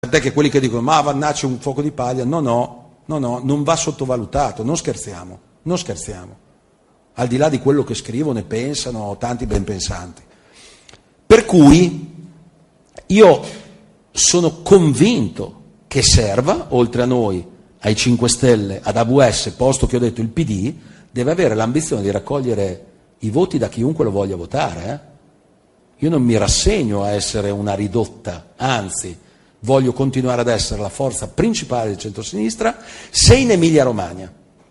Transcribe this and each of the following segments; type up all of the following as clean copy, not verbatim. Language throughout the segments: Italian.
Tant'è che quelli che dicono ma Vannacci è un fuoco di paglia, no, non va sottovalutato, non scherziamo. Al di là di quello che scrivono e pensano tanti ben pensanti. Per cui io sono convinto che serva, oltre a noi, ai 5 Stelle, ad AVS, posto che ho detto il PD, deve avere l'ambizione di raccogliere i voti da chiunque lo voglia votare. Io non mi rassegno a essere una ridotta, anzi, voglio continuare ad essere la forza principale del centrosinistra. Se in Emilia-Romagna,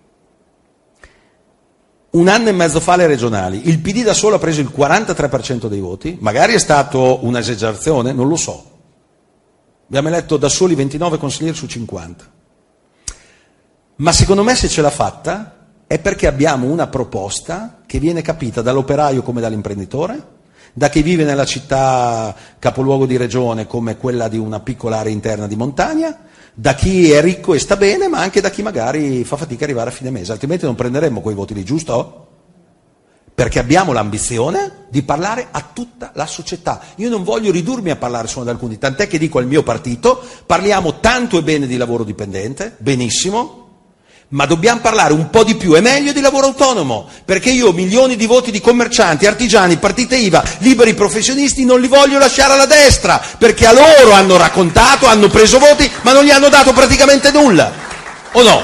un anno e mezzo fa alle regionali, il PD da solo ha preso il 43% dei voti, magari è stato un'esagerazione, non lo so. Abbiamo eletto da soli 29 consiglieri su 50. Ma secondo me se ce l'ha fatta è perché abbiamo una proposta che viene capita dall'operaio come dall'imprenditore, da chi vive nella città capoluogo di regione come quella di una piccola area interna di montagna, da chi è ricco e sta bene, ma anche da chi magari fa fatica a arrivare a fine mese, altrimenti non prenderemmo quei voti lì, giusto? Perché abbiamo l'ambizione di parlare a tutta la società. Io non voglio ridurmi a parlare solo ad alcuni, tant'è che dico al mio partito, parliamo tanto e bene di lavoro dipendente, benissimo, ma dobbiamo parlare un po' di più e meglio di lavoro autonomo, perché io milioni di voti di commercianti, artigiani, partite IVA, liberi professionisti non li voglio lasciare alla destra, perché a loro hanno raccontato, hanno preso voti, ma non gli hanno dato praticamente nulla, o no?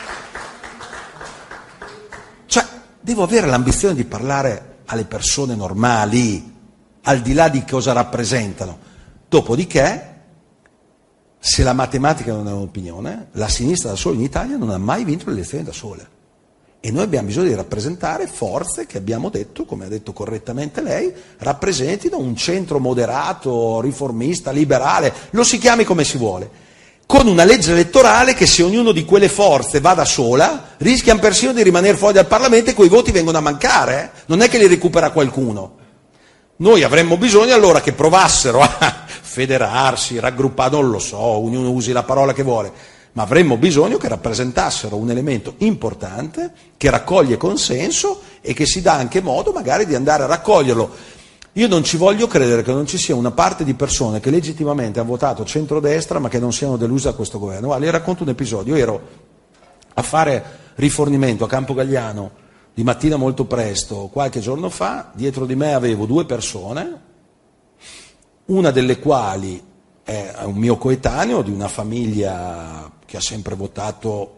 Cioè, devo avere l'ambizione di parlare alle persone normali, al di là di cosa rappresentano. Dopodiché, se la matematica non è un'opinione, la sinistra da sola in Italia non ha mai vinto le elezioni da sola. E noi abbiamo bisogno di rappresentare forze che abbiamo detto, come ha detto correttamente lei, rappresentino un centro moderato, riformista, liberale, lo si chiami come si vuole, con una legge elettorale che se ognuno di quelle forze va da sola, rischiano persino di rimanere fuori dal Parlamento e quei voti vengono a mancare, non è che li recupera qualcuno. Noi avremmo bisogno allora che provassero a federarsi, raggruppare, non lo so, ognuno usi la parola che vuole, ma avremmo bisogno che rappresentassero un elemento importante, che raccoglie consenso e che si dà anche modo magari di andare a raccoglierlo. Io non ci voglio credere che non ci sia una parte di persone che legittimamente hanno votato centrodestra ma che non siano deluse da questo governo. Guarda, le racconto un episodio. Io ero a fare rifornimento a Campogalliano di mattina molto presto, qualche giorno fa, dietro di me avevo 2 persone, una delle quali è un mio coetaneo di una famiglia che ha sempre votato,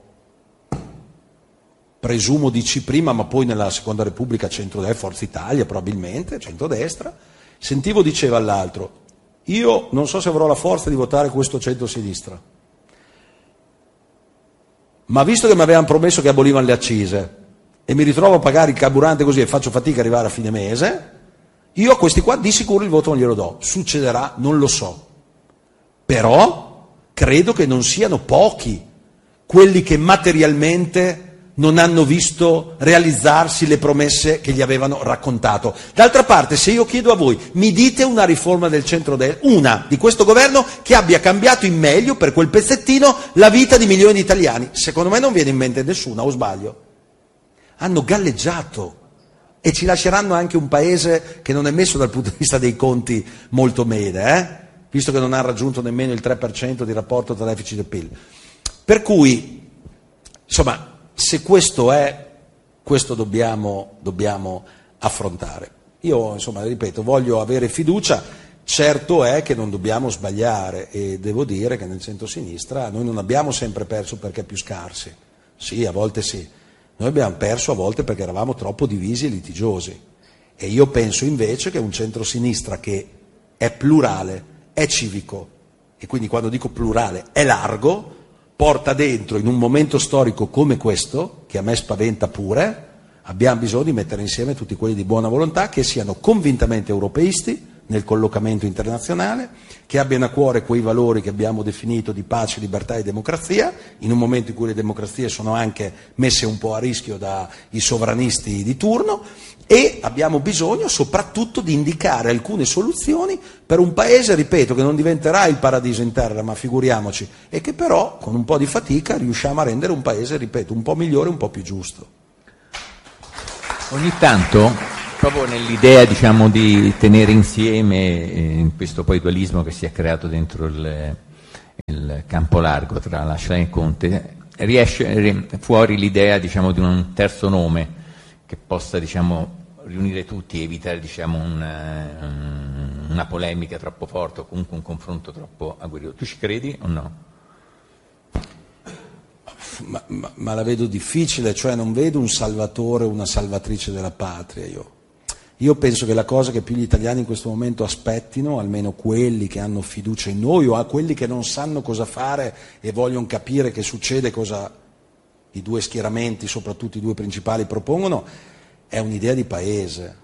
presumo DC prima, ma poi nella Seconda Repubblica centrodestra, Forza Italia probabilmente, centrodestra. Sentivo diceva all'altro, io non so se avrò la forza di votare questo centrosinistra, ma visto che mi avevano promesso che abolivano le accise e mi ritrovo a pagare il carburante così e faccio fatica ad arrivare a fine mese, io a questi qua di sicuro il voto non glielo do. Succederà? Non lo so. Però credo che non siano pochi quelli che materialmente non hanno visto realizzarsi le promesse che gli avevano raccontato. D'altra parte, se io chiedo a voi, mi dite una riforma del centrodestra, una di questo governo che abbia cambiato in meglio per quel pezzettino la vita di milioni di italiani? Secondo me non viene in mente nessuna, o sbaglio? Hanno galleggiato. E ci lasceranno anche un paese che non è messo dal punto di vista dei conti molto bene, visto che non ha raggiunto nemmeno il 3% di rapporto tra deficit e PIL. Per cui, insomma, se questo è, questo dobbiamo affrontare. Io, insomma, ripeto, voglio avere fiducia, certo è che non dobbiamo sbagliare e devo dire che nel centro-sinistra noi non abbiamo sempre perso perché più scarsi, sì, a volte sì. Noi abbiamo perso a volte perché eravamo troppo divisi e litigiosi e io penso invece che un centrosinistra che è plurale, è civico e quindi quando dico plurale è largo, porta dentro in un momento storico come questo, che a me spaventa pure, abbiamo bisogno di mettere insieme tutti quelli di buona volontà che siano convintamente europeisti nel collocamento internazionale, che abbiano a cuore quei valori che abbiamo definito di pace, libertà e democrazia, in un momento in cui le democrazie sono anche messe un po' a rischio dai sovranisti di turno, e abbiamo bisogno soprattutto di indicare alcune soluzioni per un paese, ripeto, che non diventerà il paradiso in terra, ma figuriamoci, e che però con un po' di fatica riusciamo a rendere un paese, ripeto, un po' migliore, un po' più giusto. Ogni tanto, proprio nell'idea, diciamo, di tenere insieme in questo poi dualismo che si è creato dentro il campo largo tra la Schlein e Conte, riesce fuori l'idea, diciamo, di un terzo nome che possa, diciamo, riunire tutti e evitare, diciamo, una polemica troppo forte o comunque un confronto troppo agguerrito. Tu ci credi o no? Ma la vedo difficile, cioè non vedo un salvatore o una salvatrice della patria. Io penso che la cosa che più gli italiani in questo momento aspettino, almeno quelli che hanno fiducia in noi o a quelli che non sanno cosa fare e vogliono capire che succede, cosa i due schieramenti, soprattutto i due principali, propongono, è un'idea di paese.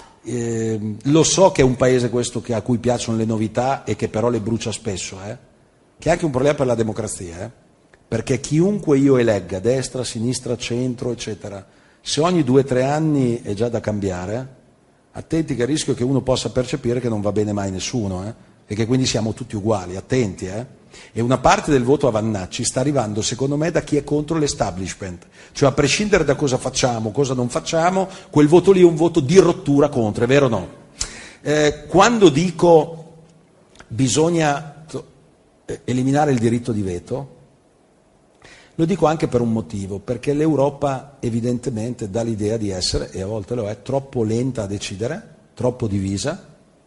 Lo so che è un paese questo a cui piacciono le novità e che però le brucia spesso, che è anche un problema per la democrazia, perché chiunque io elegga, destra, sinistra, centro, eccetera, se ogni 2 o 3 anni è già da cambiare, attenti che il rischio è che uno possa percepire che non va bene mai nessuno, e che quindi siamo tutti uguali, attenti. E una parte del voto a Vannacci sta arrivando, secondo me, da chi è contro l'establishment, cioè a prescindere da cosa facciamo, cosa non facciamo, quel voto lì è un voto di rottura contro, è vero o no? Quando dico bisogna eliminare il diritto di veto, lo dico anche per un motivo, perché l'Europa evidentemente dà l'idea di essere, e a volte lo è, troppo lenta a decidere, troppo divisa.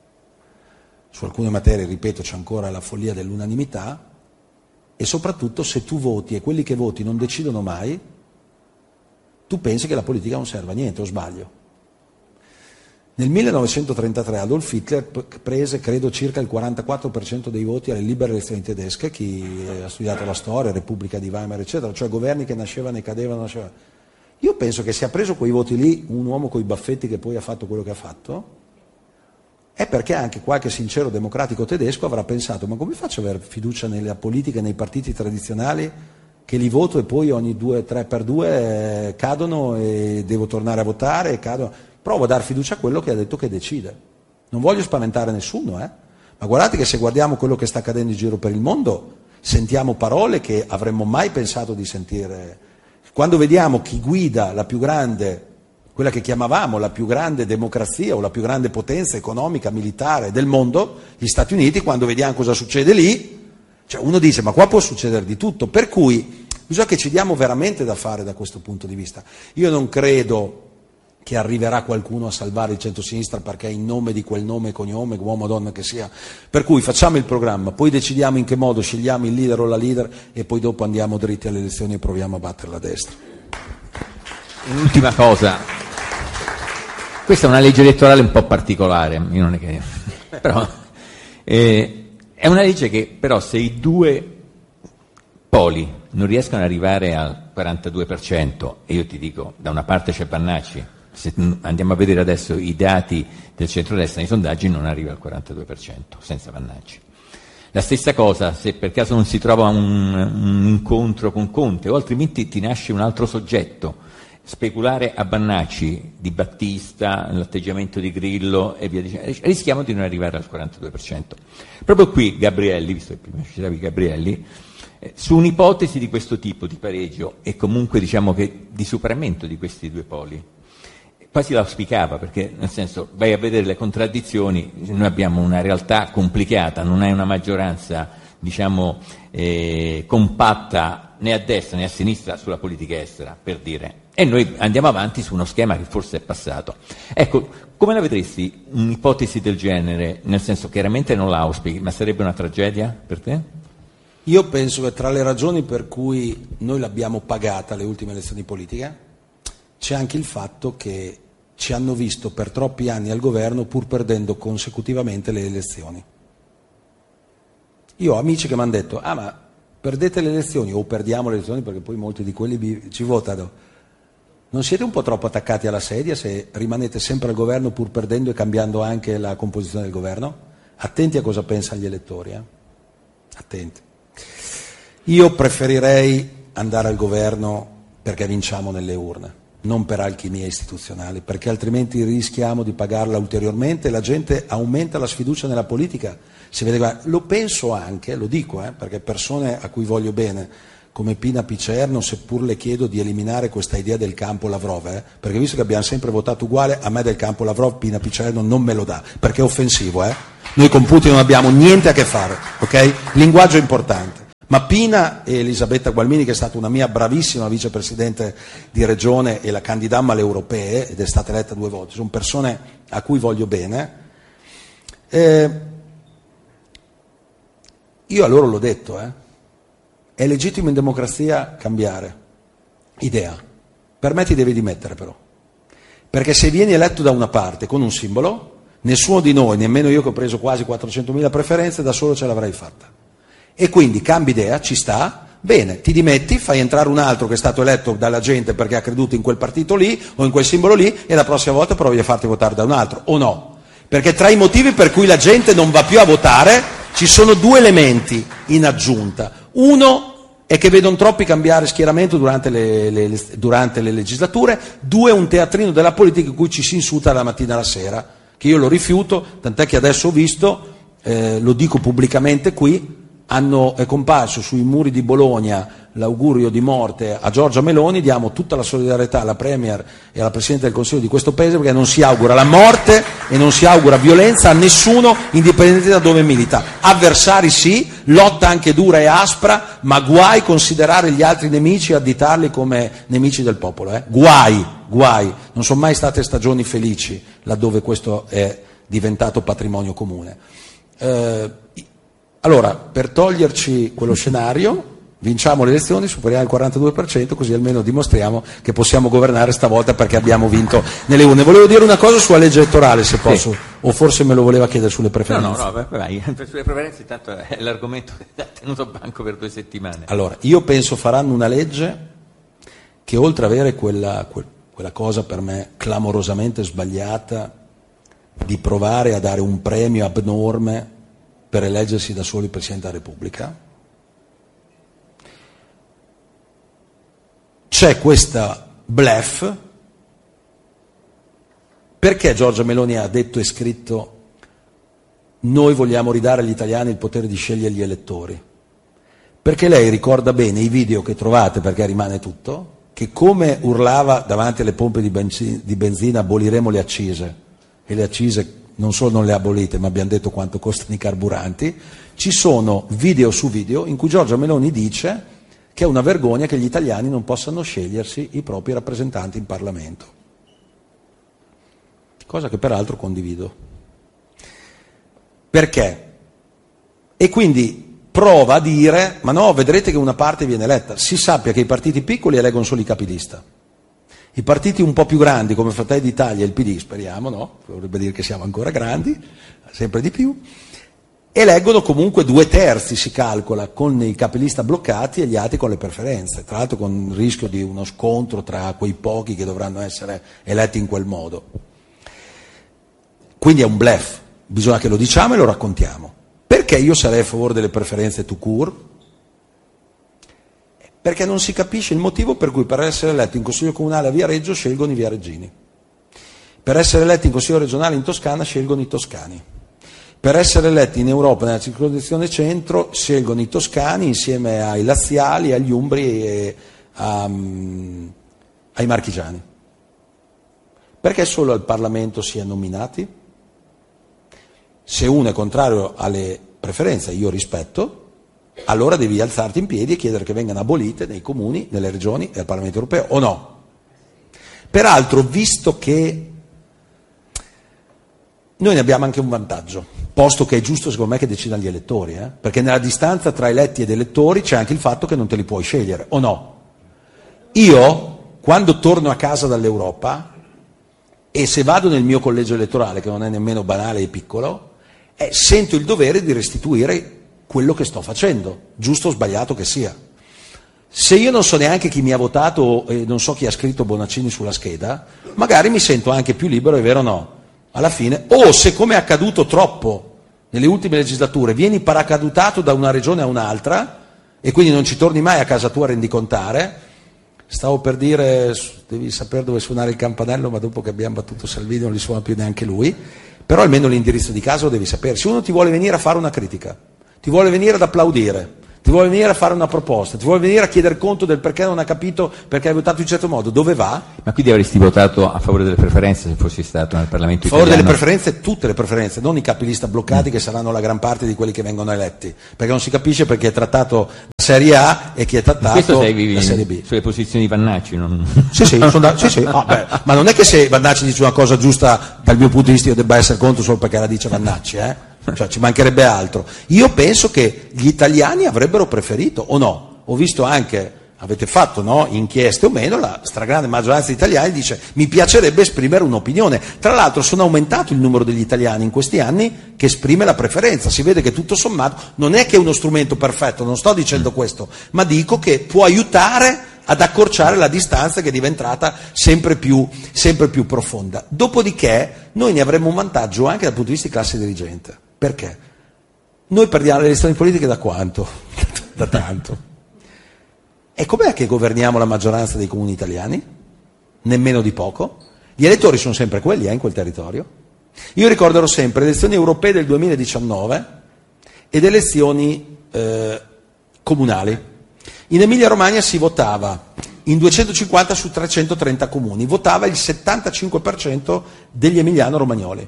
Su alcune materie, ripeto, c'è ancora la follia dell'unanimità, e soprattutto se tu voti e quelli che voti non decidono mai, tu pensi che la politica non serve a niente, o sbaglio? Nel 1933 Adolf Hitler prese, credo, circa il 44% dei voti alle libere elezioni tedesche. Chi ha studiato la storia, Repubblica di Weimar, eccetera, cioè governi che nascevano e cadevano. Io penso che se ha preso quei voti lì un uomo coi baffetti che poi ha fatto quello che ha fatto, è perché anche qualche sincero democratico tedesco avrà pensato: ma come faccio ad avere fiducia nella politica e nei partiti tradizionali, che li voto e poi ogni 2-3 per 2 cadono e devo tornare a votare e cadono. Provo a dar fiducia a quello che ha detto che decide. Non voglio spaventare nessuno, ma guardate che se guardiamo quello che sta accadendo in giro per il mondo, sentiamo parole che avremmo mai pensato di sentire. Quando vediamo chi guida la più grande, quella che chiamavamo la più grande democrazia o la più grande potenza economica, militare del mondo, gli Stati Uniti, quando vediamo cosa succede lì, cioè uno dice: ma qua può succedere di tutto. Per cui bisogna che ci diamo veramente da fare da questo punto di vista. Io non credo che arriverà qualcuno a salvare il centro-sinistra perché in nome di quel nome e cognome, uomo o donna che sia. Per cui facciamo il programma, poi decidiamo in che modo scegliamo il leader o la leader e poi dopo andiamo dritti alle elezioni e proviamo a battere la destra. Un'ultima cosa, questa è una legge elettorale un po' particolare, io non è che... però è una legge che però se i due poli non riescono ad arrivare al 42%, e io ti dico, da una parte c'è Vannacci, se andiamo a vedere adesso i dati del centrodestra nei sondaggi non arriva al 42% senza Vannacci. La stessa cosa se per caso non si trova un incontro con Conte, o altrimenti ti nasce un altro soggetto. Speculare a Vannacci, Di Battista, l'atteggiamento di Grillo e via dicendo, rischiamo di non arrivare al 42%. Proprio qui Gabrielli, visto che prima citavi Gabrielli, su un'ipotesi di questo tipo di pareggio e comunque diciamo che di superamento di questi due poli, quasi l'auspicava, perché nel senso vai a vedere le contraddizioni, noi abbiamo una realtà complicata, non è una maggioranza diciamo compatta né a destra né a sinistra sulla politica estera, per dire, e noi andiamo avanti su uno schema che forse è passato. Ecco, come la vedresti un'ipotesi del genere, nel senso chiaramente non l'auspichi, ma sarebbe una tragedia per te? Io penso che tra le ragioni per cui noi l'abbiamo pagata le ultime elezioni politiche c'è anche il fatto che ci hanno visto per troppi anni al governo pur perdendo consecutivamente le elezioni. Io ho amici che mi hanno detto: ah, ma perdete le elezioni o perdiamo le elezioni, perché poi molti di quelli ci votano. Non siete un po' troppo attaccati alla sedia se rimanete sempre al governo pur perdendo e cambiando anche la composizione del governo? Attenti a cosa pensano gli elettori, attenti. Io preferirei andare al governo perché vinciamo nelle urne, non per alchimia istituzionale, perché altrimenti rischiamo di pagarla ulteriormente e la gente aumenta la sfiducia nella politica. Si vede, lo penso anche, lo dico, perché persone a cui voglio bene, come Pina Picerno, seppur le chiedo di eliminare questa idea del campo Lavrov, perché visto che abbiamo sempre votato uguale, a me del campo Lavrov Pina Picerno non me lo dà, perché è offensivo, Noi con Putin non abbiamo niente a che fare, ok? Linguaggio importante. Ma Pina e Elisabetta Gualmini, che è stata una mia bravissima vicepresidente di regione e la candidamma alle europee, ed è stata eletta 2 volte, sono persone a cui voglio bene. Io a loro l'ho detto, è legittimo in democrazia cambiare idea. Per me ti devi dimettere però. Perché se vieni eletto da una parte con un simbolo, nessuno di noi, nemmeno io che ho preso quasi 400.000 preferenze, da solo ce l'avrei fatta. E quindi cambi idea, ci sta, bene, ti dimetti, fai entrare un altro che è stato eletto dalla gente perché ha creduto in quel partito lì o in quel simbolo lì e la prossima volta provi a farti votare da un altro, o no? Perché tra i motivi per cui la gente non va più a votare ci sono 2 elementi in aggiunta. Uno è che vedono troppi cambiare schieramento durante le legislature, 2 un teatrino della politica in cui ci si insulta dalla mattina alla sera, che io lo rifiuto, tant'è che adesso ho visto, lo dico pubblicamente qui, è comparso sui muri di Bologna l'augurio di morte a Giorgia Meloni, diamo tutta la solidarietà alla Premier e alla Presidente del Consiglio di questo Paese, perché non si augura la morte e non si augura violenza a nessuno, indipendente da dove milita. Avversari sì, lotta anche dura e aspra, ma guai considerare gli altri nemici e additarli come nemici del popolo. Guai. Non sono mai state stagioni felici laddove questo è diventato patrimonio comune. Allora, per toglierci quello scenario, vinciamo le elezioni, superiamo il 42%, così almeno dimostriamo che possiamo governare stavolta perché abbiamo vinto nelle urne. Volevo dire una cosa sulla legge elettorale, se posso, sì. O forse me lo voleva chiedere sulle preferenze. No, vai. Sulle preferenze intanto è l'argomento che ha tenuto banco per 2 settimane. Allora, io penso faranno una legge che oltre ad avere quella cosa per me clamorosamente sbagliata di provare a dare un premio abnorme per eleggersi da soli Presidente della Repubblica, c'è questa bluff, perché Giorgia Meloni ha detto e scritto noi vogliamo ridare agli italiani il potere di scegliere gli elettori, perché lei ricorda bene i video che trovate, perché rimane tutto, che come urlava davanti alle pompe di benzina aboliremo le accise, e le accise non solo non le ha abolite, ma abbiamo detto quanto costano i carburanti. Ci sono video su video in cui Giorgia Meloni dice che è una vergogna che gli italiani non possano scegliersi i propri rappresentanti in Parlamento, cosa che peraltro condivido. Perché? E quindi prova a dire, ma no, vedrete che una parte viene eletta. Si sappia che i partiti piccoli eleggono solo i capilista. I partiti un po' più grandi come Fratelli d'Italia e il PD, speriamo, no? Vorrebbe dire che siamo ancora grandi, sempre di più, eleggono comunque 2/3, si calcola, con i capilista bloccati e gli altri con le preferenze, tra l'altro con il rischio di uno scontro tra quei pochi che dovranno essere eletti in quel modo. Quindi è un bluff, bisogna che lo diciamo e lo raccontiamo. Perché io sarei a favore delle preferenze tout court? Perché non si capisce il motivo per cui per essere eletti in Consiglio Comunale a Viareggio scelgono i viareggini, per essere eletti in Consiglio Regionale in Toscana scelgono i toscani, per essere eletti in Europa nella circoscrizione centro scelgono i toscani insieme ai laziali, agli umbri e ai marchigiani. Perché solo al Parlamento si è nominati? Se uno è contrario alle preferenze, io rispetto, allora devi alzarti in piedi e chiedere che vengano abolite nei comuni, nelle regioni e al Parlamento europeo, o no? Peraltro, visto che noi ne abbiamo anche un vantaggio, posto che è giusto secondo me che decidano gli elettori, perché nella distanza tra eletti ed elettori c'è anche il fatto che non te li puoi scegliere, o no? Io, quando torno a casa dall'Europa, e se vado nel mio collegio elettorale, che non è nemmeno banale e piccolo, sento il dovere di restituire quello che sto facendo, giusto o sbagliato che sia. Se io non so neanche chi mi ha votato e non so chi ha scritto Bonaccini sulla scheda, magari mi sento anche più libero, è vero o no? Alla fine, o se come è accaduto troppo nelle ultime legislature, vieni paracadutato da una regione a un'altra e quindi non ci torni mai a casa tua a rendicontare. Stavo per dire, devi sapere dove suonare il campanello, ma dopo che abbiamo battuto Salvini non li suona più neanche lui, però almeno l'indirizzo di casa lo devi sapere. Se uno ti vuole venire a fare una critica, ti vuole venire ad applaudire, ti vuole venire a fare una proposta, ti vuole venire a chiedere conto del perché non ha capito, perché hai votato in un certo modo, dove va? Ma quindi avresti votato a favore delle preferenze se fossi stato nel Parlamento italiano? A favore delle preferenze, tutte le preferenze, non i capilista bloccati che saranno la gran parte di quelli che vengono eletti, perché non si capisce perché è trattato la Serie A e chi è trattato la Serie B. Sulle posizioni di Vannacci, non... Sì, ma non è che se Vannacci dice una cosa giusta dal mio punto di vista io debba essere contro solo perché la dice Vannacci, Cioè, ci mancherebbe altro. Io penso che gli italiani avrebbero preferito, o no? Ho visto anche, avete fatto, no, inchieste o meno, la stragrande maggioranza degli italiani dice mi piacerebbe esprimere un'opinione. Tra l'altro sono aumentato il numero degli italiani in questi anni che esprime la preferenza. Si vede che tutto sommato non è che è uno strumento perfetto, non sto dicendo questo, ma dico che può aiutare ad accorciare la distanza che è diventata sempre più profonda. Dopodiché noi ne avremo un vantaggio anche dal punto di vista di classe dirigente. Perché? Noi perdiamo le elezioni politiche da quanto? Da tanto. E com'è che governiamo la maggioranza dei comuni italiani? Nemmeno di poco. Gli elettori sono sempre quelli in quel territorio. Io ricorderò sempre le elezioni europee del 2019 ed elezioni comunali. In Emilia-Romagna si votava in 250 su 330 comuni, votava il 75% degli emiliano-romagnoli.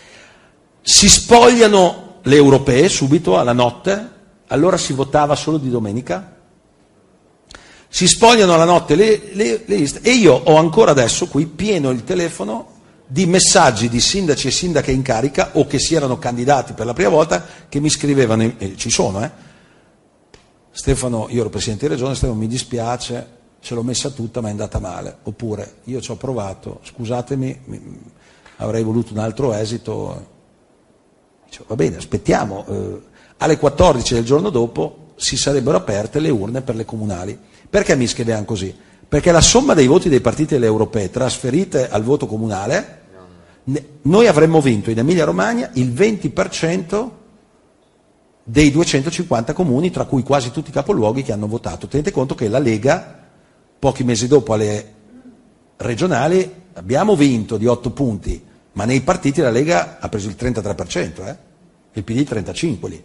Si spogliano le europee subito alla notte, allora si votava solo di domenica, si spogliano alla notte le liste e io ho ancora adesso qui pieno il telefono di messaggi di sindaci e sindache in carica o che si erano candidati per la prima volta che mi scrivevano, ci sono, Stefano, io ero presidente di regione, Stefano mi dispiace, ce l'ho messa tutta ma è andata male, oppure io ci ho provato, scusatemi, avrei voluto un altro esito. Dicevo, va bene, aspettiamo, alle 14 del giorno dopo si sarebbero aperte le urne per le comunali. Perché mi scrivevano così? Perché la somma dei voti dei partiti delle europee trasferite al voto comunale, noi avremmo vinto in Emilia-Romagna il 20% dei 250 comuni, tra cui quasi tutti i capoluoghi che hanno votato. Tenete conto che la Lega, pochi mesi dopo alle regionali, abbiamo vinto di 8 punti, ma nei partiti la Lega ha preso il 33%, il PD il 35% lì.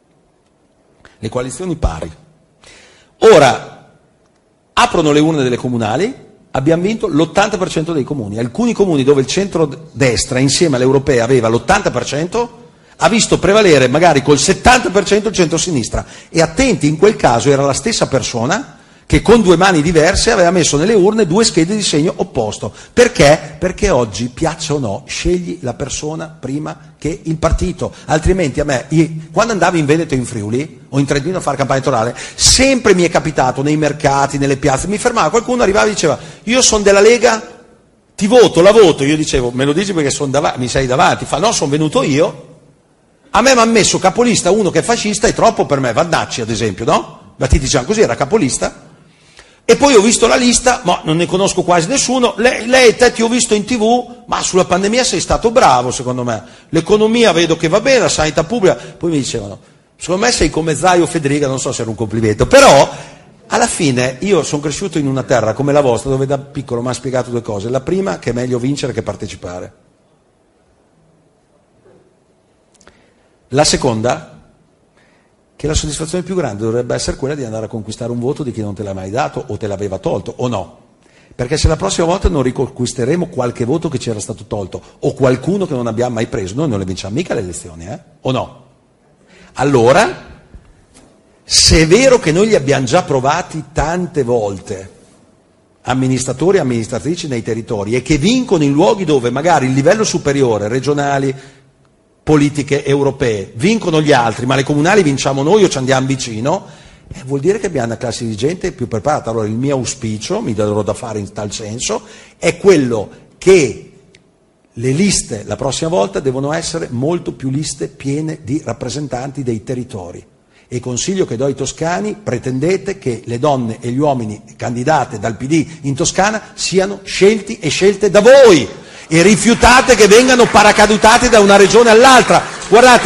Le coalizioni pari. Ora, aprono le urne delle comunali, abbiamo vinto l'80% dei comuni. Alcuni comuni dove il centro-destra insieme all'Europea aveva l'80%, ha visto prevalere magari col 70% il centro-sinistra. E attenti, in quel caso era la stessa persona che con 2 mani diverse aveva messo nelle urne 2 schede di segno opposto. Perché? Perché oggi, piaccia o no, scegli la persona prima che il partito. Altrimenti a me, quando andavo in Veneto e in Friuli, o in Trentino a fare campagna elettorale, sempre mi è capitato nei mercati, nelle piazze, mi fermava qualcuno, arrivava e diceva io sono della Lega, ti voto, la voto. Io dicevo, me lo dici perché mi sei davanti? Fa no, sono venuto io. A me mi hanno messo capolista uno che è fascista, è troppo per me, Vannacci ad esempio, no? Battiti diciamo così, era capolista. E poi ho visto la lista, ma non ne conosco quasi nessuno, lei te ti ho visto in TV, ma sulla pandemia sei stato bravo secondo me, l'economia vedo che va bene, la sanità pubblica, poi mi dicevano, secondo me sei come Zaio Federica, non so se era un complimento, però alla fine io sono cresciuto in una terra come la vostra dove da piccolo mi ha spiegato 2 cose, la prima che è meglio vincere che partecipare, la seconda che la soddisfazione più grande dovrebbe essere quella di andare a conquistare un voto di chi non te l'ha mai dato o te l'aveva tolto, o no? Perché se la prossima volta non riconquisteremo qualche voto che ci era stato tolto o qualcuno che non abbiamo mai preso, noi non le vinciamo mica le elezioni, o no? Allora, se è vero che noi li abbiamo già provati tante volte, amministratori e amministratrici nei territori, e che vincono in luoghi dove magari il livello superiore, regionali, politiche europee, vincono gli altri, ma le comunali vinciamo noi o ci andiamo vicino, vuol dire che abbiamo una classe dirigente più preparata. Allora il mio auspicio, mi darò da fare in tal senso, è quello che le liste la prossima volta devono essere molto più liste piene di rappresentanti dei territori. E consiglio che do ai toscani, pretendete che le donne e gli uomini candidate dal PD in Toscana siano scelti e scelte da voi, e rifiutate che vengano paracadutati da una regione all'altra. Guardate,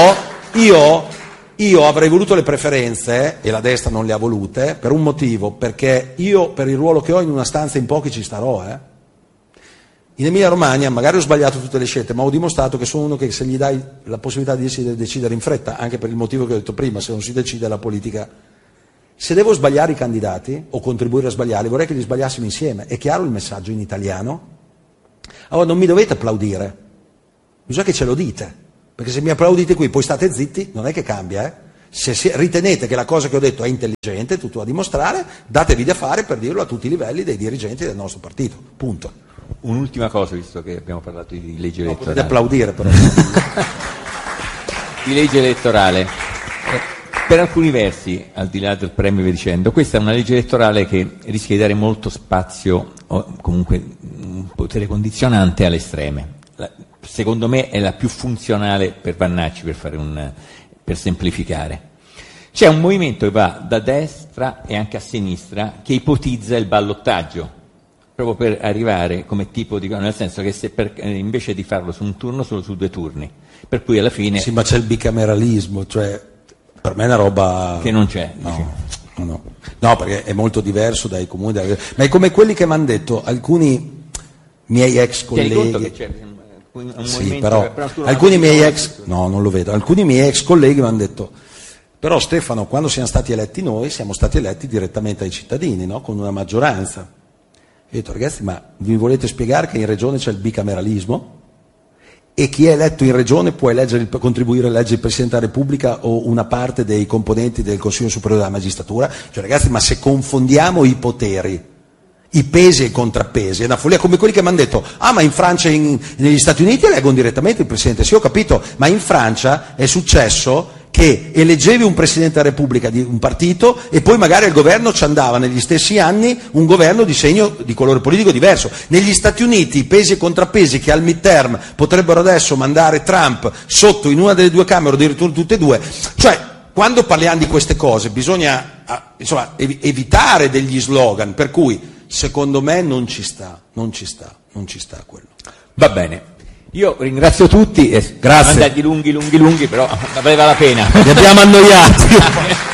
io avrei voluto le preferenze e la destra non le ha volute per un motivo, perché io per il ruolo che ho in una stanza in pochi ci starò, In Emilia Romagna magari ho sbagliato tutte le scelte, ma ho dimostrato che sono uno che se gli dai la possibilità di decidere in fretta, anche per il motivo che ho detto prima, se non si decide la politica. Se devo sbagliare i candidati o contribuire a sbagliarli, vorrei che li sbagliassimo insieme. È chiaro il messaggio in italiano? Allora non mi dovete applaudire, bisogna che ce lo dite, perché se mi applaudite qui poi state zitti, non è che cambia, eh? Se ritenete che la cosa che ho detto è intelligente, tutto da dimostrare, datevi da fare per dirlo a tutti i livelli dei dirigenti del nostro partito, punto. Un'ultima cosa, visto che abbiamo parlato di legge elettorale. Potete applaudire però. Di legge elettorale. Per alcuni versi, al di là del premio vi dicendo, questa è una legge elettorale che rischia di dare molto spazio, o comunque un potere condizionante alle estreme. Secondo me è la più funzionale per Vannacci, per semplificare. C'è un movimento che va da destra e anche a sinistra che ipotizza il ballottaggio, proprio per arrivare come tipo di... nel senso che invece di farlo su un turno, solo su 2 turni. Per cui alla fine... Sì, ma c'è il bicameralismo, cioè per me è una roba... Che non c'è. No, perché è molto diverso dai comuni... Ma è come quelli che mi hanno detto alcuni miei ex colleghi... Tieni conto che c'è un sì, però alcuni miei ex... No, non lo vedo. Alcuni miei ex colleghi mi hanno detto... Però Stefano, quando siamo stati eletti noi, siamo stati eletti direttamente ai cittadini, no? Con una maggioranza. E ho detto, ragazzi, ma vi volete spiegare che in regione c'è il bicameralismo e chi è eletto in regione può contribuire a eleggere il Presidente della Repubblica o una parte dei componenti del Consiglio Superiore della Magistratura? Cioè, ragazzi, ma se confondiamo i poteri, i pesi e i contrappesi, è una follia, come quelli che mi hanno detto, ma in Francia e negli Stati Uniti eleggono direttamente il Presidente. Sì, ho capito, ma in Francia è successo che eleggevi un Presidente della Repubblica di un partito e poi magari il governo ci andava negli stessi anni un governo di segno di colore politico diverso. Negli Stati Uniti i pesi e contrappesi che al midterm potrebbero adesso mandare Trump sotto in una delle 2 camere o addirittura tutte e 2, cioè quando parliamo di queste cose bisogna evitare degli slogan, per cui secondo me non ci sta quello. Va bene. Io ringrazio tutti, grazie. Siamo andati lunghi, però valeva la pena. Li abbiamo annoiati.